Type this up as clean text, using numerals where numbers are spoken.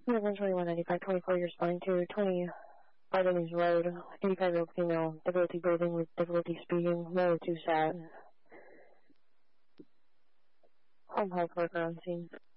Uniform 2195, 24 years responding to 20 Artemis Road, 85-year-old female, difficulty breathing with difficulty speaking, low 2 sat. Home health worker on scene.